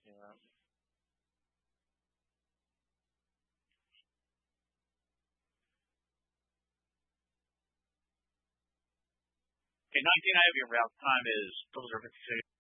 Yeah. Okay, 19 I have your route time is 00:56.